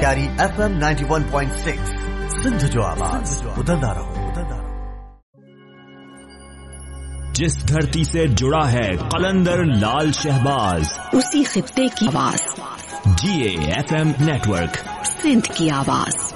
प्यारी FM 91.6 सिंध जो आवाज उदंदा रहो। जिस धरती से जुड़ा है कलंदर लाल शहबाज, उसी खित्ते की आवाज। GA FM नेटवर्क, सिंध की आवाज।